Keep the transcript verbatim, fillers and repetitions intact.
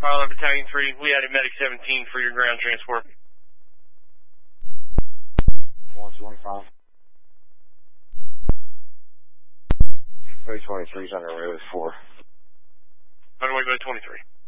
Pilot Battalion three, we added Medic seventeen for your ground transport. one twenty-five. three twenty-three's on the road, four. Underway by twenty-three.